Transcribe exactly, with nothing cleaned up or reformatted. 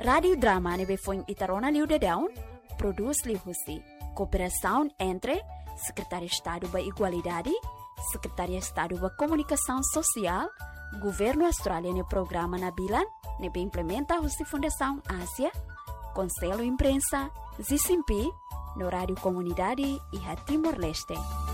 Radio Drama nebe foi Itarona Liu de Down, produz Liu Husi. Cooperação entre Secretaria de Estado da Igualdade, Secretaria de Estado da Comunicação Social, Governo australiano no programa Nabilan, nebe implementa a Fundação Ásia, Conselho Imprensa, Z C M P, no Rádio Comunidade e a Timor-Leste.